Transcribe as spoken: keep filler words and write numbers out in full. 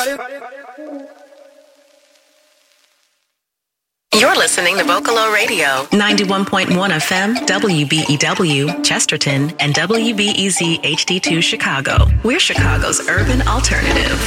You're listening to Vocalo Radio, ninety-one point one F M, W B E W, Chesterton, and W B E Z H D two Chicago. We're Chicago's urban alternative.